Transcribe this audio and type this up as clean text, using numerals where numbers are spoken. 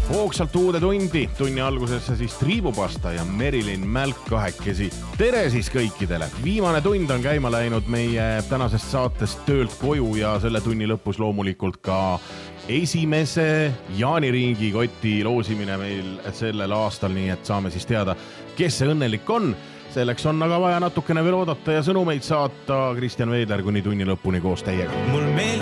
Hoogsalt uude tundi. Tunni algusesse siis Triibupasta ja Merilin Mälk kahekesi. Tere siis kõikidele. Viimane tund on käima läinud meie tänasest saatest töölt koju ja selle tunni lõpus loomulikult ka esimese jaaniringi koti loosimine meil sellel aastal, nii et saame siis teada, kes see õnnelik on. Selleks on aga vaja natukene veel oodata ja sõnumeid saata. Kristjan Veidler kuni tunni lõpuni koos teiega.